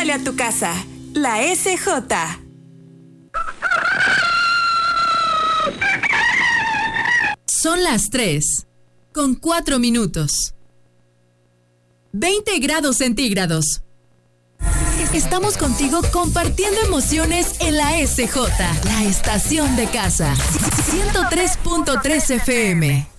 Pregúntale a tu casa. La SJ. Son las 3:04. 20 grados centígrados. Estamos contigo compartiendo emociones en la SJ, la estación de casa. 103.3 FM.